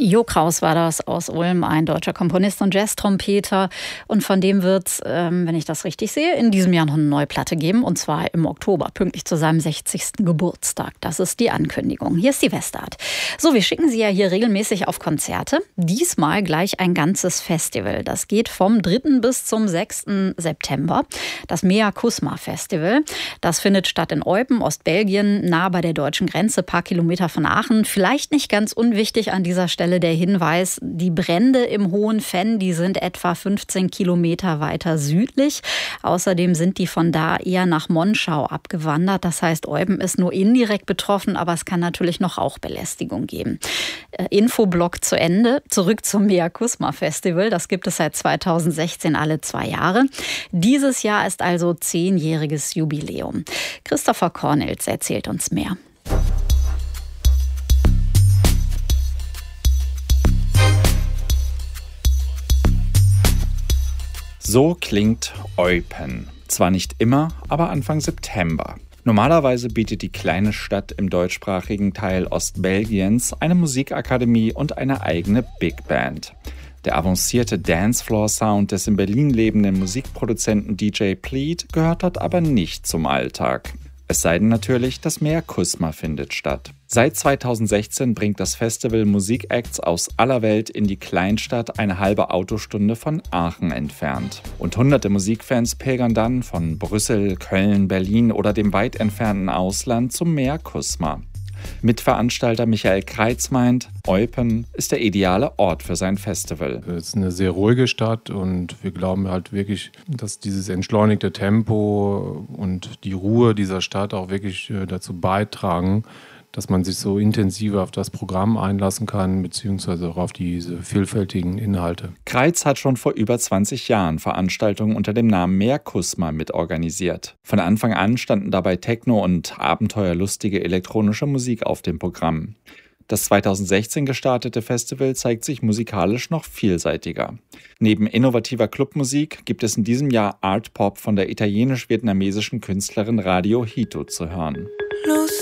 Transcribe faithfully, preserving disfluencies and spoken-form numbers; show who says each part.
Speaker 1: Jo Kraus war das aus Ulm, ein deutscher Komponist und Jazztrompeter. Und von dem wird es, ähm, wenn ich das richtig sehe, in diesem Jahr noch eine neue Platte geben. Und zwar im Oktober, pünktlich zu seinem sechzigsten Geburtstag. Das ist die Ankündigung. Hier ist die Westart. So, wir schicken Sie ja hier regelmäßig auf Konzerte. Diesmal gleich ein ganzes Festival. Das geht vom dritten bis zum sechsten September. Das Mea Kusma Festival. Das findet statt in Eupen, Ostbelgien, nah bei der deutschen Grenze, paar Kilometer von Aachen. Vielleicht nicht ganz unwichtig an dieser Stelle der Hinweis, die Brände im Hohen Venn, die sind etwa fünfzehn Kilometer weiter südlich. Außerdem sind die von da eher nach Monschau abgewandert. Das heißt, Eupen ist nur indirekt betroffen, aber es kann natürlich noch Rauchbelästigung geben. Äh, Infoblock zu Ende. Zurück zum Mea Kusma Festival. Das gibt es seit zweitausendsechzehn alle zwei Jahre. Dieses Jahr ist also zehnjähriges Jubiläum. Christopher Cornels erzählt uns mehr.
Speaker 2: So klingt Eupen. Zwar nicht immer, aber Anfang September. Normalerweise bietet die kleine Stadt im deutschsprachigen Teil Ostbelgiens eine Musikakademie und eine eigene Big Band. Der avancierte Dancefloor-Sound des in Berlin lebenden Musikproduzenten D J Pleat gehört dort aber nicht zum Alltag. Es sei denn natürlich, das Mea Kusma findet statt. Seit zweitausendsechzehn bringt das Festival Musikacts aus aller Welt in die Kleinstadt, eine halbe Autostunde von Aachen entfernt. Und hunderte Musikfans pilgern dann von Brüssel, Köln, Berlin oder dem weit entfernten Ausland zum Mea Kusma. Mitveranstalter Michael Kreitz meint, Eupen ist der ideale Ort für sein Festival.
Speaker 3: Es ist eine sehr ruhige Stadt und wir glauben halt wirklich, dass dieses entschleunigte Tempo und die Ruhe dieser Stadt auch wirklich dazu beitragen, dass man sich so intensiver auf das Programm einlassen kann, beziehungsweise auch auf diese vielfältigen Inhalte.
Speaker 2: Kreitz hat schon vor über zwanzig Jahren Veranstaltungen unter dem Namen Mea Kusma mitorganisiert. Von Anfang an standen dabei Techno und abenteuerlustige elektronische Musik auf dem Programm. Das zweitausendsechzehn gestartete Festival zeigt sich musikalisch noch vielseitiger. Neben innovativer Clubmusik gibt es in diesem Jahr Art Pop von der italienisch-vietnamesischen Künstlerin Radio Hito zu hören.